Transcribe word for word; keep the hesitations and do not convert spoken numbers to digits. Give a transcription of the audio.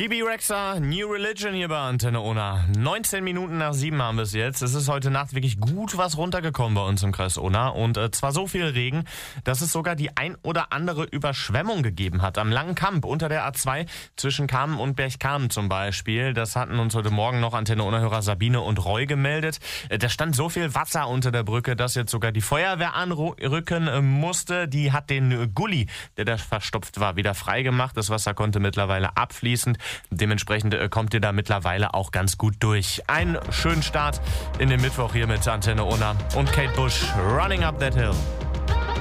Bibi Rexha, New Religion hier bei Antenne Unna. neunzehn Minuten nach sieben haben wir es jetzt. Es ist heute Nacht wirklich gut was runtergekommen bei uns im Kreis Unna. Und äh, zwar so viel Regen, dass es sogar die ein oder andere Überschwemmung gegeben hat. Am Langen Kamp unter der A zwei zwischen Kamen und Berchtesgaden zum Beispiel. Das hatten uns heute Morgen noch Antenne Unna-Hörer Sabine und Roy gemeldet. Äh, da stand so viel Wasser unter der Brücke, dass jetzt sogar die Feuerwehr anrücken äh, musste. Die hat den äh, Gully, der da verstopft war, wieder freigemacht. Das Wasser konnte mittlerweile abfließen. Dementsprechend äh, kommt ihr da mittlerweile auch ganz gut durch. Einen schönen Start in den Mittwoch hier mit Antenne Unna und Kate Bush, Running Up That Hill.